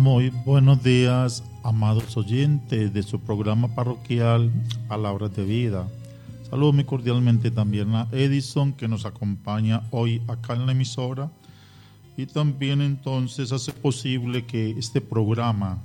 Muy buenos días, amados oyentes de su programa parroquial Palabras de Vida. Saludo muy cordialmente también a Edison, que nos acompaña hoy acá en la emisora, y también entonces hace posible que este programa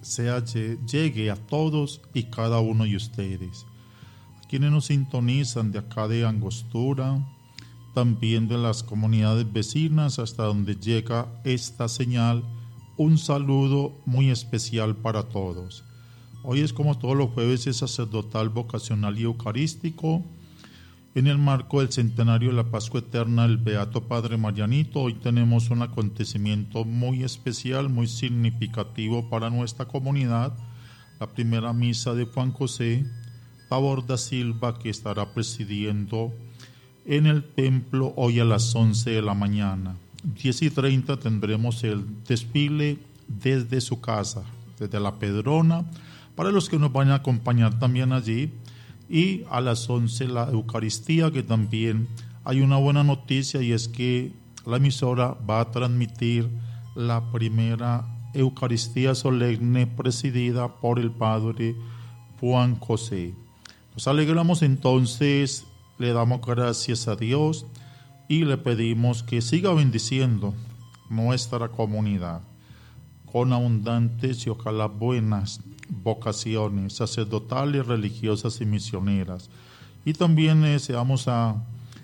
llegue a todos y cada uno de ustedes, a quienes nos sintonizan de acá de Angostura, también de las comunidades vecinas hasta donde llega esta señal. Un saludo muy especial para todos. Hoy es, como todos los jueves, es sacerdotal, vocacional y eucarístico. En el marco del centenario de la Pascua Eterna del Beato Padre Marianito, hoy tenemos un acontecimiento muy especial, muy significativo para nuestra comunidad, la primera misa de Juan José Taborda Silva, que estará presidiendo en el templo hoy a las 11 de la mañana. 10:30 tendremos el desfile desde su casa, desde la Pedrona, para los que nos van a acompañar también allí. Y a las 11 la Eucaristía, que también hay una buena noticia, y es que la emisora va a transmitir la primera Eucaristía solemne presidida por el Padre Juan José. Nos alegramos entonces, le damos gracias a Dios y le pedimos que siga bendiciendo nuestra comunidad con abundantes y ojalá buenas vocaciones sacerdotales, religiosas y misioneras. Y también deseamos a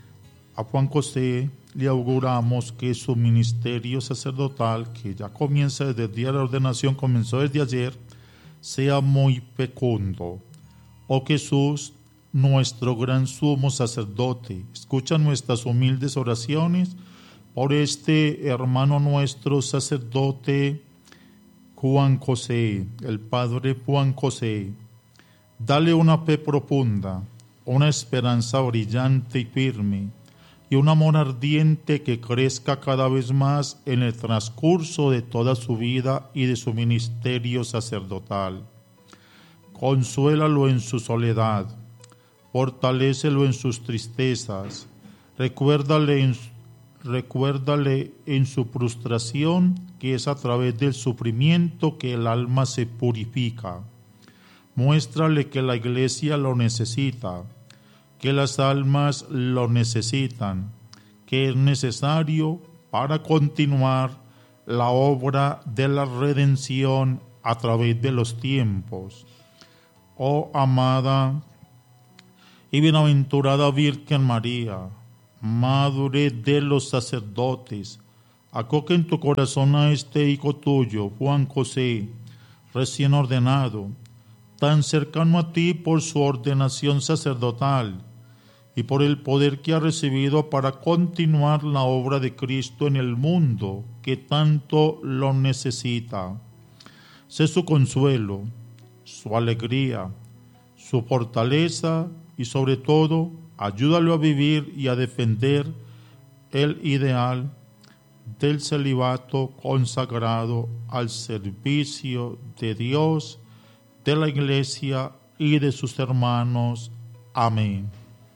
Juan José, le auguramos que su ministerio sacerdotal, que ya comienza desde el día de la ordenación, comenzó desde ayer, sea muy fecundo. Oh Jesús, nuestro gran sumo sacerdote, escucha nuestras humildes oraciones por este hermano nuestro sacerdote Juan José, el Padre Juan José. Dale una fe profunda, una esperanza brillante y firme, y un amor ardiente que crezca cada vez más en el transcurso de toda su vida y de su ministerio sacerdotal. Consuélalo en su soledad, fortalécelo en sus tristezas, recuérdale en su frustración, que es a través del sufrimiento que el alma se purifica. Muéstrale que la Iglesia lo necesita, que las almas lo necesitan, que es necesario para continuar la obra de la redención a través de los tiempos. Oh amada y bienaventurada Virgen María, Madre de los sacerdotes, acoge en tu corazón a este hijo tuyo, Juan José, recién ordenado, tan cercano a ti por su ordenación sacerdotal y por el poder que ha recibido para continuar la obra de Cristo en el mundo que tanto lo necesita. Sé su consuelo, su alegría, su fortaleza y sobre todo ayúdalo a vivir y a defender el ideal del celibato consagrado al servicio de Dios, de la Iglesia y de sus hermanos. Amén.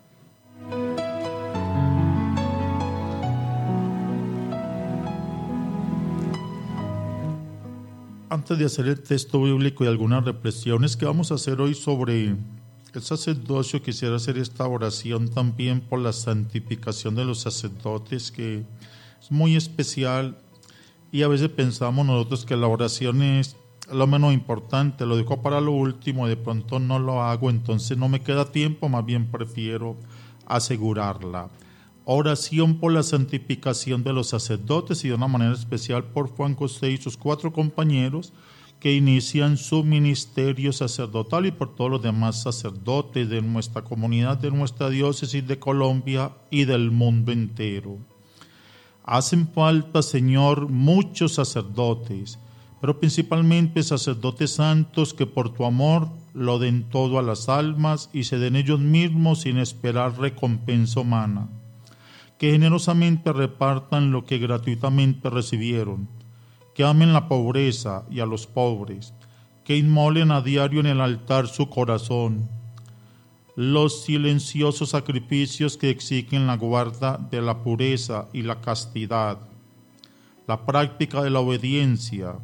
Antes de hacer el texto bíblico y algunas reflexiones que vamos a hacer hoy sobre el sacerdocio, quisiera hacer esta oración también por la santificación de los sacerdotes, que es muy especial, y a veces pensamos nosotros que la oración es lo menos importante, lo dejo para lo último, de pronto no lo hago, entonces no me queda tiempo, más bien prefiero asegurarla. Oración por la santificación de los sacerdotes y de una manera especial por Juan José y sus 4 compañeros que inician su ministerio sacerdotal, y por todos los demás sacerdotes de nuestra comunidad, de nuestra diócesis de Colombia y del mundo entero. Hacen falta, Señor, muchos sacerdotes, pero principalmente sacerdotes santos que por tu amor lo den todo a las almas y se den ellos mismos sin esperar recompensa humana, que generosamente repartan lo que gratuitamente recibieron, que amen la pobreza y a los pobres, que inmolen a diario en el altar su corazón, los silenciosos sacrificios que exigen la guarda de la pureza y la castidad, la práctica de la obediencia,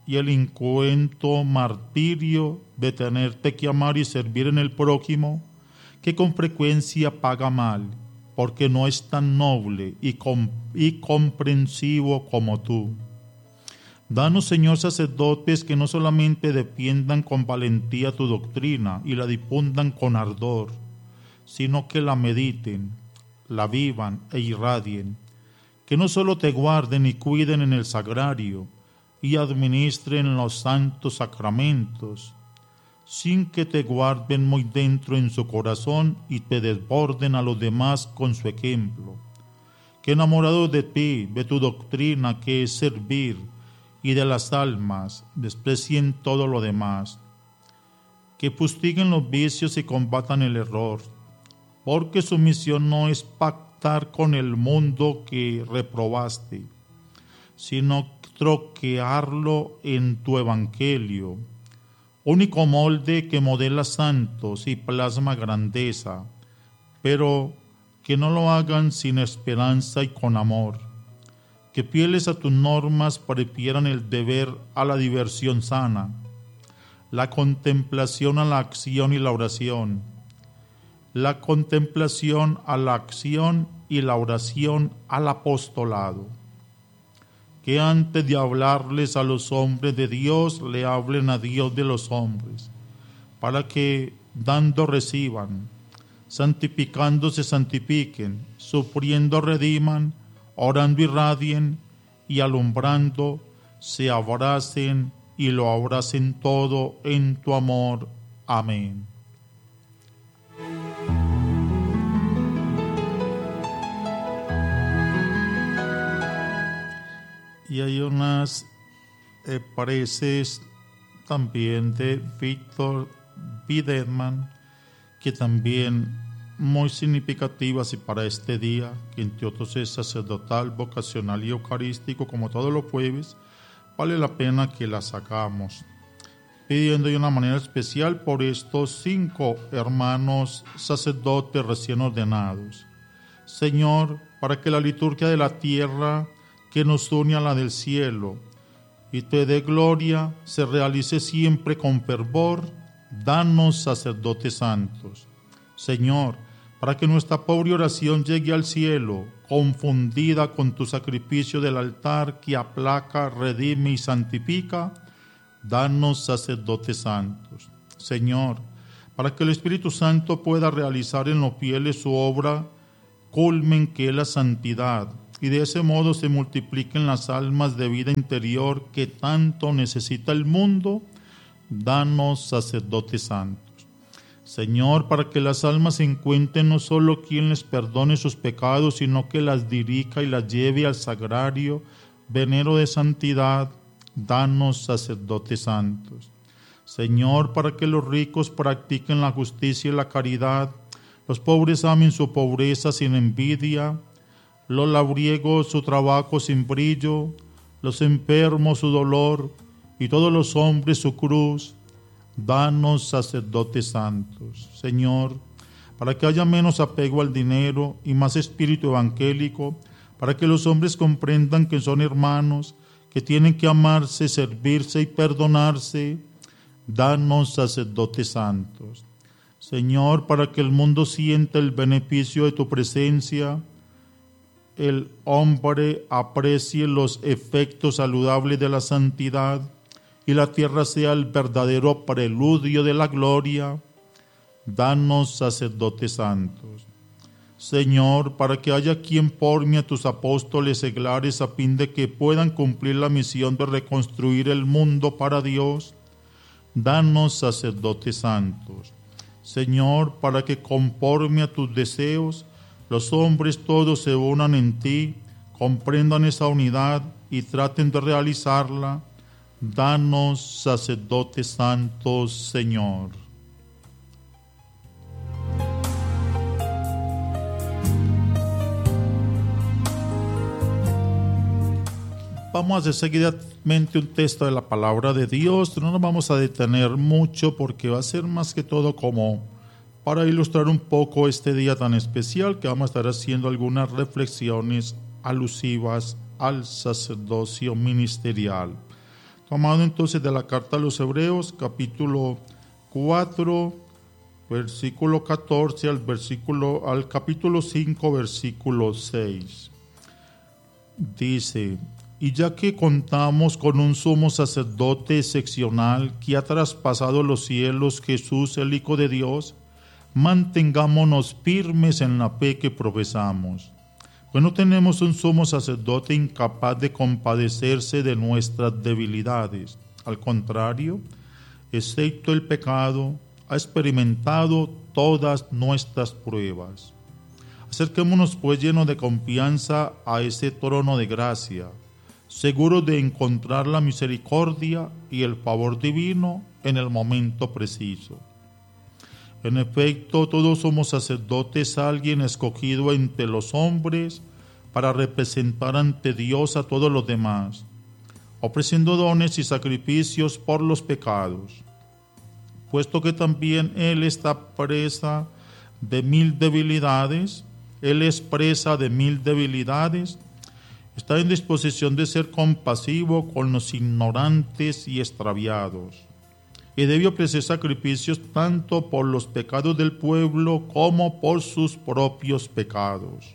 y el incuento martirio de tenerte que amar y servir en el prójimo, que con frecuencia paga mal, porque no es tan noble y comprensivo como tú. Danos, Señor, sacerdotes que no solamente defiendan con valentía tu doctrina y la difundan con ardor, sino que la mediten, la vivan e irradien, que no solo te guarden y cuiden en el sagrario y administren los santos sacramentos, sin que te guarden muy dentro en su corazón y te desborden a los demás con su ejemplo, que enamorados de ti, de tu doctrina que es servir, y de las almas, desprecien todo lo demás, que fustiguen los vicios y combatan el error, porque su misión no es pactar con el mundo que reprobaste, sino troquearlo en tu evangelio, único molde que modela santos y plasma grandeza, pero que no lo hagan sin esperanza y con amor, que fieles a tus normas prefieran el deber a la diversión sana, la contemplación a la acción y la oración, la contemplación a la acción y la oración al apostolado, que antes de hablarles a los hombres de Dios, le hablen a Dios de los hombres, para que dando reciban, santificando se santifiquen, sufriendo rediman, orando irradien y alumbrando se abracen y lo abracen todo en tu amor. Amén. Y hay unas preces también de Víctor Biederman que también muy significativas y para este día, que entre otros es sacerdotal, vocacional y eucarístico, como todos los jueves, vale la pena que las hagamos, pidiendo de una manera especial por estos 5 hermanos sacerdotes recién ordenados. Señor, para que la liturgia de la tierra que nos une a la del cielo y te dé gloria se realice siempre con fervor, danos sacerdotes santos. Señor, para que nuestra pobre oración llegue al cielo, confundida con tu sacrificio del altar que aplaca, redime y santifica, danos sacerdotes santos. Señor, para que el Espíritu Santo pueda realizar en los fieles su obra, culmen que es la santidad, y de ese modo se multipliquen las almas de vida interior que tanto necesita el mundo, danos sacerdotes santos. Señor, para que las almas encuentren no solo quien les perdone sus pecados, sino que las dirija y las lleve al sagrario venero de santidad, danos sacerdotes santos. Señor, para que los ricos practiquen la justicia y la caridad, los pobres amen su pobreza sin envidia, los labriegos su trabajo sin brillo, los enfermos su dolor y todos los hombres su cruz, danos sacerdotes santos. Señor, para que haya menos apego al dinero y más espíritu evangélico, para que los hombres comprendan que son hermanos, que tienen que amarse, servirse y perdonarse, danos sacerdotes santos. Señor, para que el mundo sienta el beneficio de tu presencia, el hombre aprecie los efectos saludables de la santidad y la tierra sea el verdadero preludio de la gloria, danos sacerdotes santos. Señor, para que haya quien forme a tus apóstoles seglares a fin de que puedan cumplir la misión de reconstruir el mundo para Dios, danos sacerdotes santos. Señor, para que conforme a tus deseos, los hombres todos se unan en ti, comprendan esa unidad y traten de realizarla, danos sacerdotes santos, Señor. Vamos a hacer seguidamente un texto de la palabra de Dios. No nos vamos a detener mucho porque va a ser más que todo como para ilustrar un poco este día tan especial, que vamos a estar haciendo algunas reflexiones alusivas al sacerdocio ministerial. Tomado entonces de la carta a los Hebreos, capítulo 4, versículo 14 al capítulo 5, versículo 6. Dice: y ya que contamos con un sumo sacerdote excepcional que ha traspasado los cielos, Jesús, el Hijo de Dios, mantengámonos firmes en la fe que profesamos. Pues no tenemos un sumo sacerdote incapaz de compadecerse de nuestras debilidades. Al contrario, excepto el pecado, ha experimentado todas nuestras pruebas. Acerquémonos pues llenos de confianza a ese trono de gracia, seguros de encontrar la misericordia y el favor divino en el momento preciso. En efecto, todos somos sacerdotes, alguien escogido entre los hombres para representar ante Dios a todos los demás, ofreciendo dones y sacrificios por los pecados. Puesto que también Él está presa de mil debilidades, está en disposición de ser compasivo con los ignorantes y extraviados, y debe ofrecer sacrificios tanto por los pecados del pueblo como por sus propios pecados.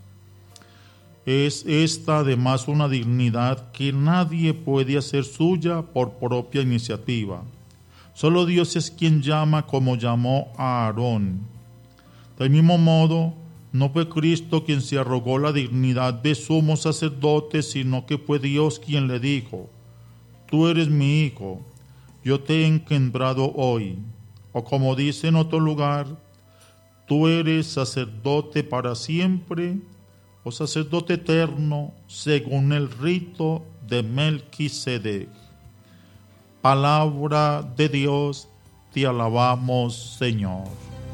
Es esta además una dignidad que nadie puede hacer suya por propia iniciativa. Solo Dios es quien llama como llamó a Aarón. Del mismo modo, no fue Cristo quien se arrogó la dignidad de sumo sacerdote, sino que fue Dios quien le dijo: tú eres mi hijo, yo te he engendrado hoy. O como dice en otro lugar, tú eres sacerdote para siempre, o sacerdote eterno, según el rito de Melquisedec. Palabra de Dios, te alabamos, Señor.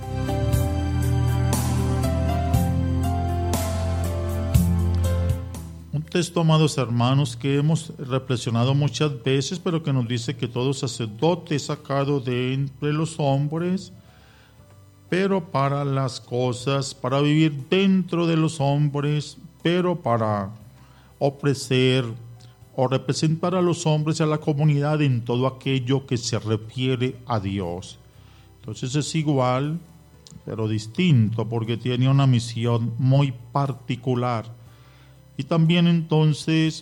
Un texto, amados hermanos, que hemos reflexionado muchas veces, pero que nos dice que todo sacerdote es sacado de entre los hombres, pero para las cosas, para vivir dentro de los hombres, pero para ofrecer o representar a los hombres y a la comunidad en todo aquello que se refiere a Dios. Entonces es igual, pero distinto, porque tiene una misión muy particular. Y también entonces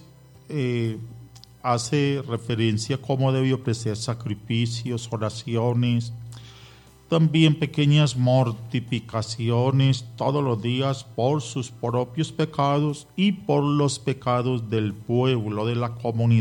hace referencia a cómo debe ofrecer sacrificios, oraciones, también pequeñas mortificaciones todos los días por sus propios pecados y por los pecados del pueblo, de la comunidad.